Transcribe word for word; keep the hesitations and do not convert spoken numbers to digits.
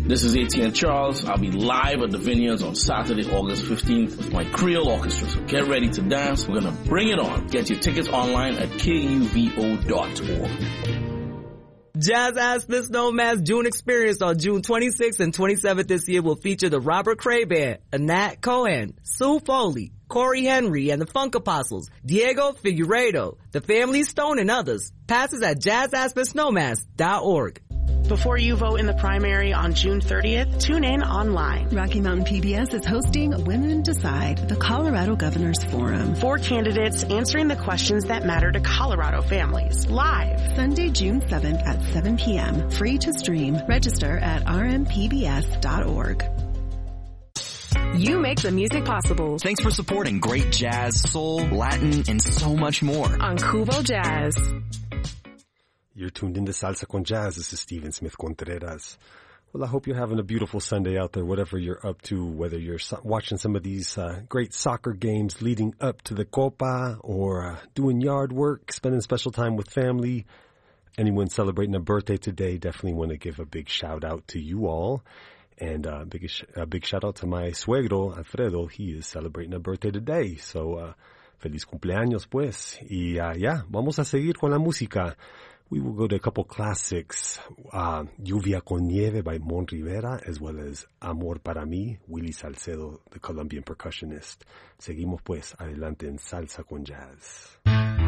This is Etienne Charles. I'll be live at the Vineyards on Saturday, August fifteenth with my Creole Orchestra. So get ready to dance. We're going to bring it on. Get your tickets online at K U V O dot org. Jazz Aspen Snowman's June Experience on June twenty-sixth and twenty-seventh this year will feature the Robert Cray Band, Anat Cohen, Sue Foley, Corey Henry and the Funk Apostles, Diego Figueiredo, the Family Stone and others. Passes at jazz aspen snowmass dot org. Before you vote in the primary on June thirtieth, tune in online. Rocky Mountain P B S is hosting Women Decide, the Colorado Governors Forum. Four candidates answering the questions that matter to Colorado families. Live. Sunday, June seventh at seven p.m. Free to stream. Register at r m p b s dot org. You make the music possible. Thanks for supporting great jazz, soul, Latin, and so much more. On Kubo Jazz. You're tuned into Salsa con Jazz. This is Steven Smith Contreras. Well, I hope you're having a beautiful Sunday out there, whatever you're up to, whether you're so- watching some of these uh, great soccer games leading up to the Copa or uh, doing yard work, spending special time with family. Anyone celebrating a birthday today, definitely want to give a big shout out to you all. And uh, big, a big shout out to my suegro, Alfredo. He is celebrating a birthday today. So, uh, feliz cumpleaños, pues. Y uh, yeah, vamos a seguir con la música. We will go to a couple classics, uh, Lluvia con Nieve by Mon Rivera, as well as Amor para mí, Willie Salcedo, the Colombian percussionist. Seguimos pues, adelante en Salsa con Jazz.